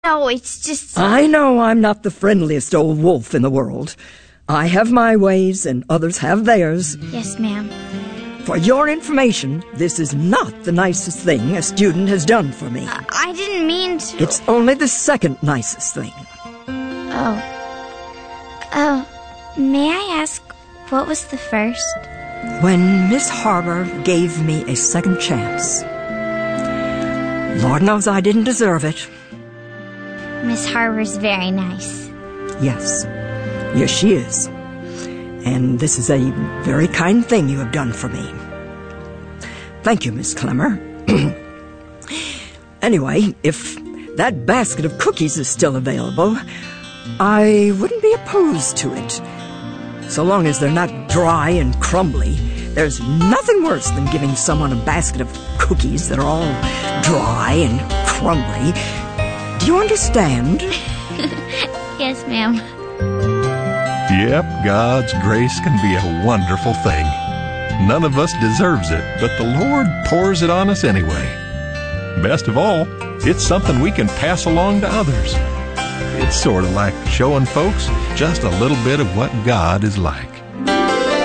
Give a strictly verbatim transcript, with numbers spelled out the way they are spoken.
No, it's just... I know I'm not the friendliest old wolf in the world. I have my ways and others have theirs. Yes, ma'am. For your information, this is not the nicest thing a student has done for me. Uh, I didn't mean to... It's only the second nicest thing. Oh. Oh, may I ask, what was the first? When Miss Harper gave me a second chance. Lord knows I didn't deserve it. Miss Harper's very nice. Yes. Yes, she is. And this is a very kind thing you have done for me. Thank you, Miss Clemmer. Anyway, if that basket of cookies is still available, I wouldn't be opposed to it. So long as they're not dry and crumbly. There's nothing worse than giving someone a basket of cookies that are all dry and crumbly. Do you understand? Yes, ma'am. Yep, God's grace can be a wonderful thing. None of us deserves it, but the Lord pours it on us anyway. Best of all, it's something we can pass along to others. It's sort of like showing folks just a little bit of what God is like.